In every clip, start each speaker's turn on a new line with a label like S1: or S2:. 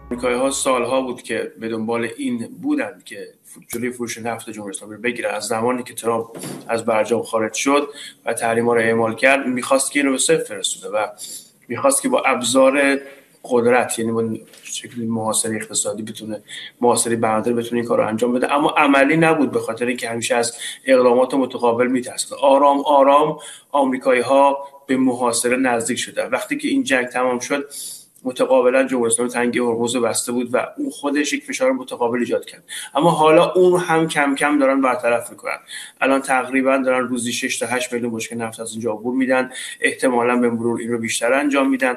S1: آمریکایی‌ها سالها بود که به دنبال این بودند که جلوی فروش نفت جمهوری اسلامی رو بگیرن. از زمانی که ترامپ از برجام خارج شد و تحریم‌ها رو اعمال کرد، می‌خواست که اینو به صفر فرستونه و می‌خواست که با ابزار قدرت، یعنی با شکلی محاصره اقتصادی بتونه، محاصره بندر بتونه این کار رو انجام بده، اما عملی نبود به خاطر اینکه همیشه از اقدامات متقابل می‌ترسید. آرام آرام آمریکایی‌ها به محاصره نزدیک شدن. وقتی که این جنگ تمام شد، متقابلا جمهوری اسلامی تنگی هرمز بسته بود و اون خودش یک فشار متقابل ایجاد کرد، اما حالا اون هم کم کم دارن برطرف میکنن. الان تقریبا دارن روزی 6 تا 8 میلیون بشکه نفت از اینجا عبور میدن، احتمالاً به مرور این رو بیشتر انجام میدن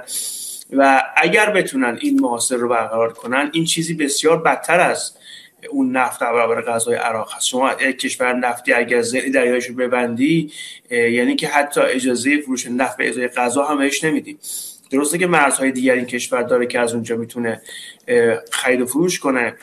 S1: و اگر بتونن این محاصره رو برقرار کنن، این چیزی بسیار بدتر از اون نفت در برابر غذای عراق هست. شما یک کشور نفتی اگر زیر دریایش رو ببندی، یعنی که حتی اجازه فروش نفت به ازای غذا هم بهش نمیدی. درسته که مرزهای دیگر این کشور داره که از اونجا میتونه خرید و فروش کنه،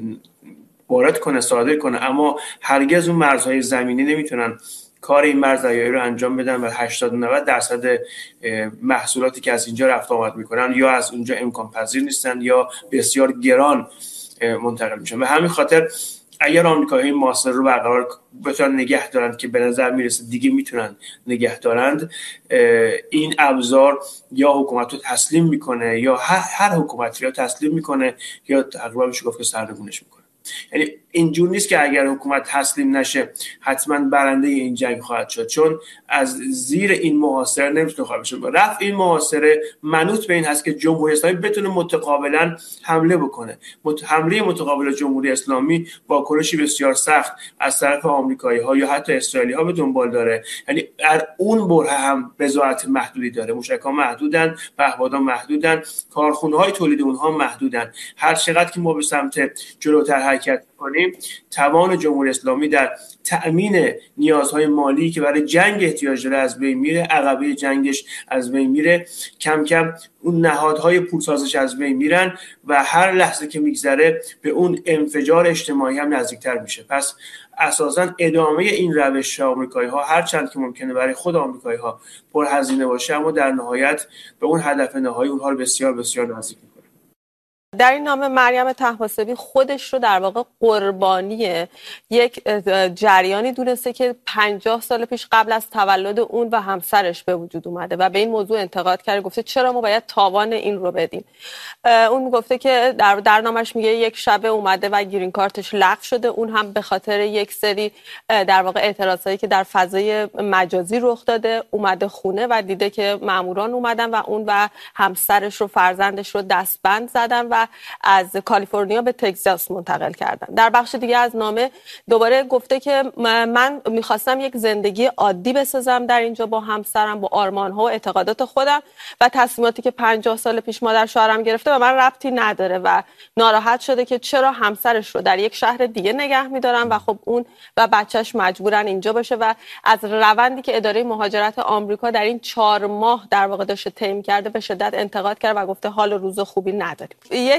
S1: وارد کنه، صادر کنه، اما هرگز اون مرزهای زمینی نمیتونن کار این مرز دریایی رو انجام بدن و 80-90% محصولاتی که از اینجا رفت آمد میکنن یا از اونجا امکان پذیر نیستن یا بسیار گران منتقل میشن. به همین خاطر اگر آمریکایی‌ها محاصره رو برقرار بتونن نگه دارن، که به نظر میرسه دیگه میتونن نگه دارند، این ابزار یا حکومت رو تسلیم میکنه یا هر حکومتی رو تسلیم میکنه یا تقریبا میشه گفت که سرنگونش میکنه. یعنی اینجور نیست که اگر حکومت تسلیم نشه حتما برنده این جنگ خواهد شد، چون از زیر این محاصره نمیتونه خارج بشه. رفع این محاصره منوط به این هست که جمهوری اسلامی بتونه متقابلا حمله بکنه. حمله متقابل جمهوری اسلامی واکنشی بسیار سخت از طرف آمریکایی‌ها یا حتی اسرائیلی‌ها به دنبال داره. یعنی در اون بره هم بضاعت محدودی داره، موشک‌ها محدودن، پهپادها محدودن، کارخونه‌های تولید اونها محدودن. هر چقدر که ما به سمت جلوتر حرکت کنیم، توان جمهوری اسلامی در تأمین نیازهای مالی که برای جنگ احتیاج داره از بین میره، عقبه جنگش از بین میره، کم کم اون نهادهای پولسازش از بین میرن و هر لحظه که میگذره به اون انفجار اجتماعی هم نزدیکتر میشه. پس اساساً ادامه این روش آمریکایی‌ها هر چند که ممکنه برای خود آمریکایی‌ها پرهزینه باشه، اما در نهایت به اون هدف نهایی اونها رو بسیار بسیار نزدیک میکنه.
S2: در این نامه مریم طهماسبی خودش رو در واقع قربانی یک جریانی دونسته که 50 سال پیش قبل از تولد اون و همسرش به وجود اومده و به این موضوع انتقاد کرده، گفته چرا ما باید تاوان این رو بدیم. اون گفته که در نامش میگه یک شبه اومده و گرین کارتش لغو شده، اون هم به خاطر یک سری در واقع اعتراضایی که در فضای مجازی رخ داده. اومده خونه و دیده که ماموران اومدن و اون و همسرش رو، فرزندش رو دستبند زدن و از کالیفرنیا به تگزاس منتقل کردن. در بخش دیگه از نامه دوباره گفته که من میخواستم یک زندگی عادی بسازم در اینجا با همسرم، با آرمان‌ها و اعتقادات خودم و تصمیماتی که 50 سال پیش مادر شوهرم گرفته به من ربطی نداره و ناراحت شده که چرا همسرش رو در یک شهر دیگه نگه می‌دارن و خب اون و بچهش مجبورن اینجا باشه و از روندی که اداره مهاجرت آمریکا در این 4 ماه در واقع داشته طی کرده به شدت انتقاد کرد و گفته حال و روز خوبی نداریم.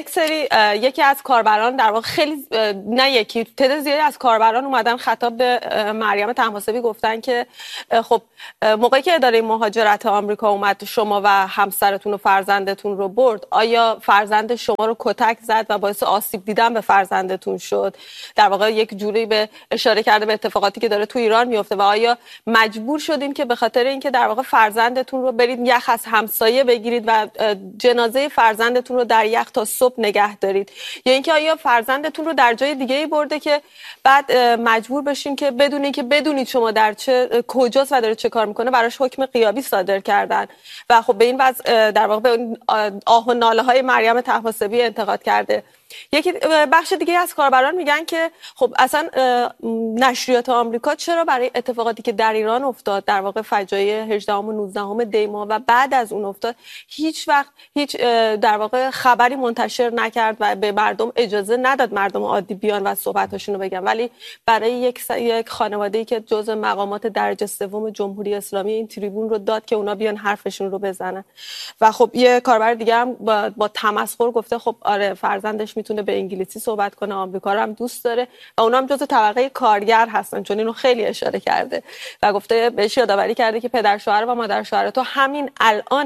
S2: یکی از کاربران در واقع خیلی تعداد زیادی از کاربران اومدن خطاب به مریم طهماسبی گفتن که خب موقعی که اداره مهاجرت آمریکا اومد شما و همسرتون و فرزندتون رو برد، آیا فرزند شما رو کتک زد و باعث آسیب دیدن به فرزندتون شد؟ در واقع یک جوری به اشاره کرده به اتفاقاتی که داره تو ایران میفته و آیا مجبور شدین که به خاطر اینکه در واقع فرزندتون رو برید یخ از همسایه بگیرید و جنازه فرزندتون رو در یخ تا صبح نگه دارید، یا اینکه آیا فرزندتون رو در جای دیگه‌ای برده که بعد مجبور بشین که بدونید شما در چه کجاست و داره چه کار میکنه، براش حکم غیابی صادر کردن و خب به این وضع در واقع به آه و ناله های مریم طهماسبی انتقاد کرده. یکی بخش دیگه از کاربران میگن که خب اصلا نشریات آمریکا چرا برای اتفاقاتی که در ایران افتاد، در واقع فجایع 18 و 19 دی ماه و بعد از اون افتاد، هیچ وقت هیچ در واقع خبری منتشر نکرد و به مردم اجازه نداد مردم عادی بیان و صحبتاشون رو بگن، ولی برای یک خانواده‌ای که جزء مقامات درجه سوم جمهوری اسلامی این تریبون رو داد که اونا بیان حرفشون رو بزنن. و خب یه کاربر دیگه هم با تمسخر گفته خب آره فرزندش میتونه به انگلیسی صحبت کنه، آمریکا رو هم دوست داره و اونا هم جزء طبقه کارگر هستن، چون اینو خیلی اشاره کرده و گفته بهش یادآوری کرده که پدر شوهر و مادر شوهر تو همین الان هم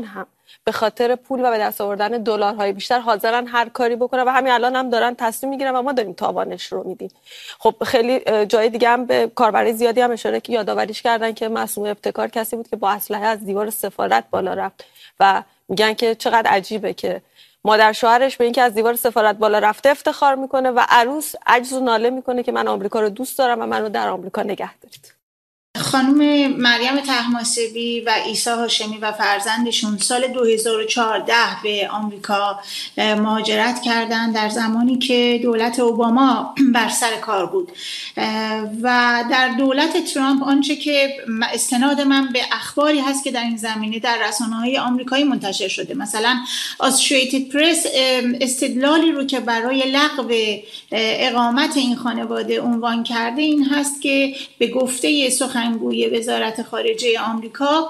S2: به خاطر پول و به دست آوردن دلارهای بیشتر حاضرن هر کاری بکنن و همین الان هم دارن تصمیم میگیرن و ما داریم تاوانش رو میدیم. خب خیلی جای دیگه هم به کاربرای زیادی هم اشاره که یادآوریش کردن که معصومه ابتکار کسی بود که با اسلحه از دیوار سفارت بالا رفت و میگن که چقدر عجیبه که مادر شوهرش به اینکه از دیوار سفارت بالا رفته افتخار میکنه و عروس عجز و ناله میکنه که من آمریکا رو دوست دارم و منو در آمریکا نگه دارید.
S3: خانم مریم طهماسبی و عیسی هاشمی و فرزندشون سال 2014 به آمریکا مهاجرت کردن در زمانی که دولت اوباما بر سر کار بود و در دولت ترامپ آنچه که استناد من به اخباری هست که در این زمینه در رسانه‌های آمریکایی منتشر شده، مثلا آسوشییتد پرس استدلالی رو که برای لغو اقامت این خانواده عنوان کرده این هست که به گفته سخنگوی وزارت خارجه آمریکا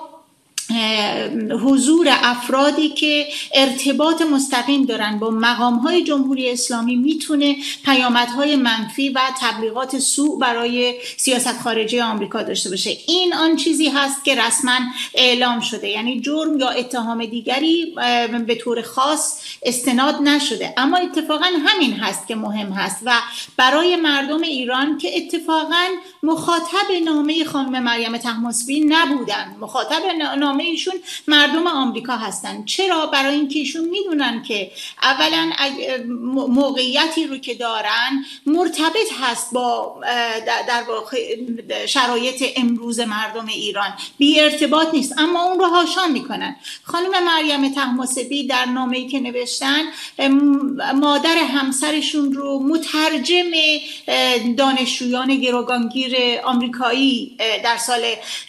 S3: حضور افرادی که ارتباط مستقیم دارن با مقام‌های جمهوری اسلامی میتونه پیامدهای منفی و تبلیغات سوء برای سیاست خارجی آمریکا داشته باشه. این آن چیزی هست که رسما اعلام شده، یعنی جرم یا اتهام دیگری به طور خاص استناد نشده، اما اتفاقا همین هست که مهم هست و برای مردم ایران که اتفاقا مخاطب نامه خانم مریم طهماسبی نبودن، مخاطب نامه ایشون مردم آمریکا هستن. چرا؟ برای اینکه ایشون میدونن که اولا موقعیتی رو که دارن مرتبط هست با در واقع شرایط امروز مردم ایران، بی ارتباط نیست، اما اون رو هاشان میکنن. خانم مریم طهماسبی در نامه‌ای که نوشتن مادر همسرشون رو مترجم دانشجویان گروگانگیر آمریکایی در سال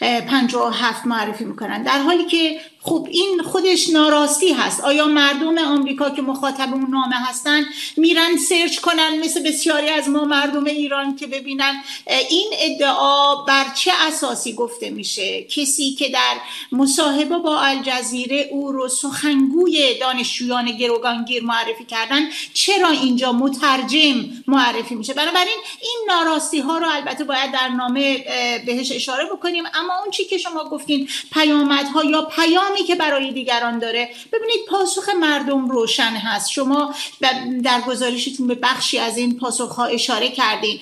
S3: 57 معرفی میکنن، در حالی که خب این خودش ناراستی هست. آیا مردم آمریکا که مخاطب اون نامه هستن میرن سرچ کنن مثل بسیاری از ما مردم ایران که ببینن این ادعا بر چه اساسی گفته میشه؟ کسی که در مصاحبه با الجزیره او رو سخنگوی دانشجویان گروگانگیر معرفی کردن، چرا اینجا مترجم معرفی میشه؟ بنابراین این ناراستی ها رو البته باید در نامه بهش اشاره بکنیم، اما اون چی که شما گفتین پیامدها یا پیامی که برای دیگران داره، ببینید پاسخ مردم روشن هست. شما در گزارشتون به بخشی از این پاسخها اشاره کردین.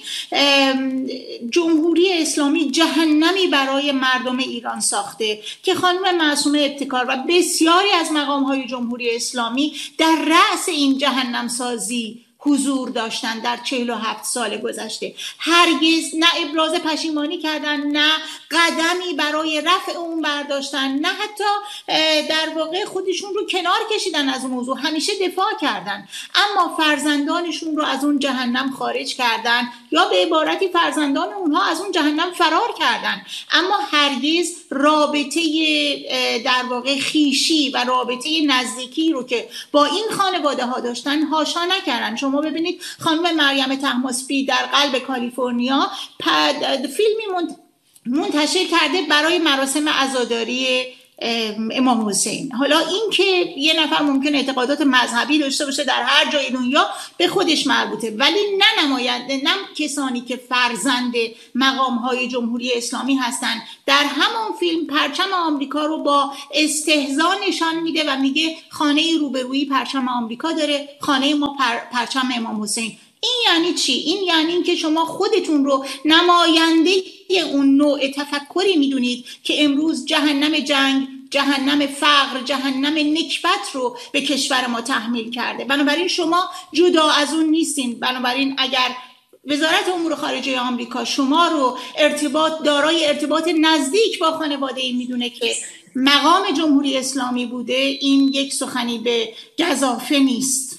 S3: جمهوری اسلامی جهنمی برای مردم ایران ساخته که خانم معصومه ابتکار و بسیاری از مقام‌های جمهوری اسلامی در رأس این جهنم سازی حضور داشتن در 47 سال گذشته. هرگز نه ابراز پشیمانی کردن، نه قدمی برای رفع اون برداشتن، نه حتی در واقع خودشون رو کنار کشیدن از اون موضوع، همیشه دفاع کردن، اما فرزندانشون رو از اون جهنم خارج کردن یا به عبارتی فرزندان اونها از اون جهنم فرار کردن، اما هرگز رابطه در واقع خیشی و رابطه نزدیکی رو که با این خانواده ها داشتن هاشا نکردن. شما ببینید خانم مریم طهماسبی در قلب کالیفرنیا فیلمی منتشر کرده برای مراسم عزاداری امام حسین. حالا این که یه نفر ممکن اعتقادات مذهبی داشته باشه در هر جای دنیا به خودش مربوطه، ولی نه نماینده، نه کسانی که فرزند مقام‌های جمهوری اسلامی هستن. در همون فیلم پرچم آمریکا رو با استهزا نشان میده و میگه خانه روبرویی پرچم آمریکا داره، خانه ما پرچم امام حسین. این یعنی چی؟ این یعنی این که شما خودتون رو نماینده اون نوع تفکری میدونید که امروز جهنم جنگ، جهنم فقر، جهنم نکبت رو به کشور ما تحمیل کرده. بنابراین شما جدا از اون نیستین. بنابراین اگر وزارت امور خارجه آمریکا شما رو دارای ارتباط نزدیک با خانواده این میدونه که مقام جمهوری اسلامی بوده، این یک سخنی به گزافه نیست.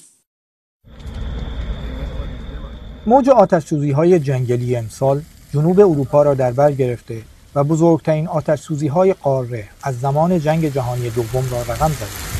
S4: موج آتش‌سوزی‌های جنگلی امسال جنوب اروپا را در بر گرفته و بزرگترین آتش‌سوزی‌های قاره از زمان جنگ جهانی دوم را رقم زد.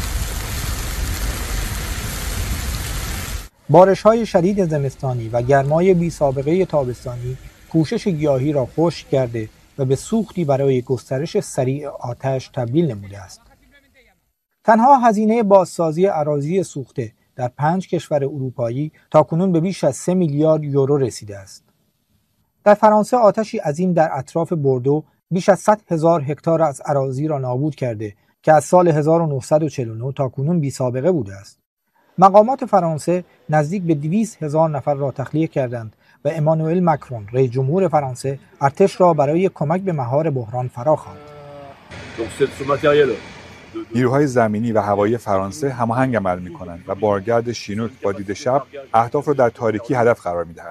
S4: بارش‌های شدید زمستانی و گرمای بی‌سابقه تابستانی پوشش گیاهی را خشک کرده و به سوختی برای گسترش سریع آتش تبدیل نموده است. تنها هزینه بازسازی اراضی سوخته در 5 کشور اروپایی تاکنون به بیش از 3 میلیارد یورو رسیده است. در فرانسه آتشی عظیم در اطراف بوردو بیش از 100,000 هکتار از اراضی را نابود کرده که از سال 1949 تا کنون بی‌سابقه بوده است. مقامات فرانسه نزدیک به 200,000 نفر را تخلیه کردند و امانوئل مکرون رئیس جمهور فرانسه ارتش را برای کمک به مهار بحران فراخواند.
S5: نیروهای زمینی و هوایی فرانسه هماهنگ عمل می‌کنند و بارگرد شینوک با دید شب اهداف را در تاریکی هدف قرار می‌دهد.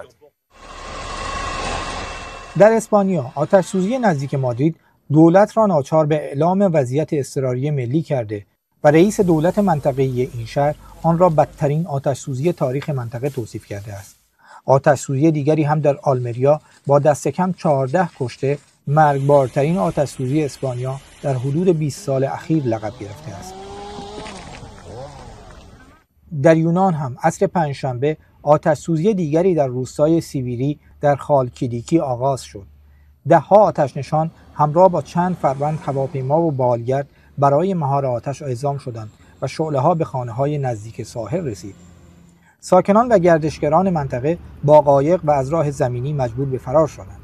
S4: در اسپانیا آتش‌سوزی نزدیک مادرید دولت را ناچار به اعلام وضعیت اضطراری ملی کرده و رئیس دولت منطقه‌ای این شهر آن را بدترین آتش‌سوزی تاریخ منطقه توصیف کرده است. آتش‌سوزی دیگری هم در آلمریا با دست کم 14 کشته مرگبارترین آتش‌سوزی اسپانیا در حدود 20 سال اخیر لقب گرفته است. در یونان هم عصر پنجشنبه آتش‌سوزی دیگری در روستای سیویری در خالکیدیکی آغاز شد. ده‌ها آتش‌نشان همراه با چند فروند هواپیما و بالگرد برای مهار آتش اعزام شدند و شعله‌ها به خانه‌های نزدیک ساحل رسید. ساکنان و گردشگران منطقه با قایق و از راه زمینی مجبور به فرار شدند.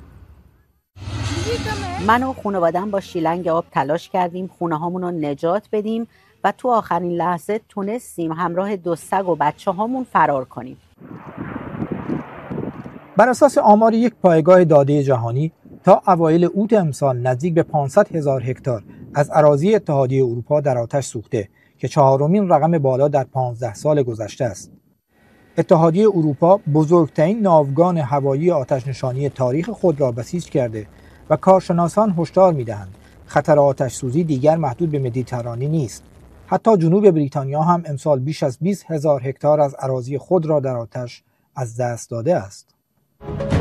S6: من و خانواده‌ام با شیلنگ آب تلاش کردیم خونه‌هامون رو نجات بدیم و تو آخرین لحظه تونستیم همراه 2 سگ و بچه‌هامون فرار کنیم.
S4: بر اساس آمار یک پایگاه داده جهانی تا اوایل اوت امسال نزدیک به 500,000 هکتار از اراضی اتحادیه اروپا در آتش سوخته که 4مین رقم بالا در 15 سال گذشته است. اتحادیه اروپا بزرگترین ناوگان هوایی آتش‌نشانی تاریخ خود را بسیج کرده و کارشناسان هشدار می‌دهند خطر آتش‌سوزی دیگر محدود به مدیترانه نیست. حتی جنوب بریتانیا هم امسال بیش از 20,000 هکتار از اراضی خود را در آتش از دست داده است.